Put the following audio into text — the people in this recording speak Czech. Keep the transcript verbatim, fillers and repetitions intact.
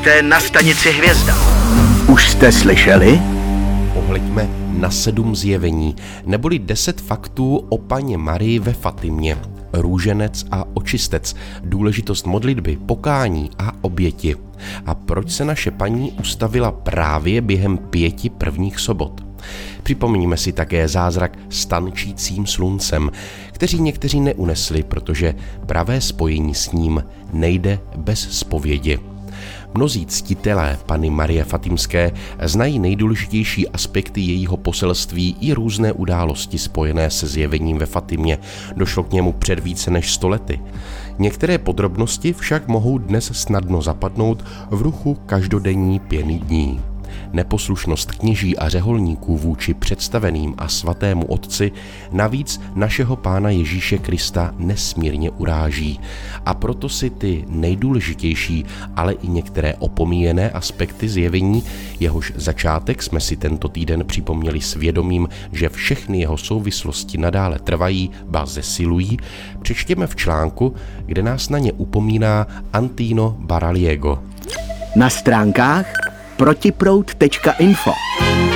Vítejte na stanici Hvězda. Už jste slyšeli? Pohleďme na sedm zjevení, neboli deset faktů o Panně Marii ve Fatimě. Růženec a očistec, důležitost modlitby, pokání a oběti. A proč se naše paní ustavila právě během pěti prvních sobot? Připomeňme si také zázrak s tančícím sluncem, kteří někteří neunesli, protože pravé spojení s ním nejde bez zpovědi. Mnozí ctitelé Panny Marie Fatimské znají nejdůležitější aspekty jejího poselství i různé události spojené se zjevením ve Fatimě. Došlo k němu před více než sto lety. Některé podrobnosti však mohou dnes snadno zapadnout v ruchu každodenní pěny dní. Neposlušnost kněží a řeholníků vůči představeným a svatému Otci navíc našeho Pána Ježíše Krista nesmírně uráží. A proto si ty nejdůležitější, ale i některé opomíjené aspekty zjevení, jehož začátek jsme si tento týden připomněli svědomím, že všechny jeho souvislosti nadále trvají, ba zesilují, přečtěme v článku, kde nás na ně upomíná Antino Baraliego. Na stránkách protiproud tečka info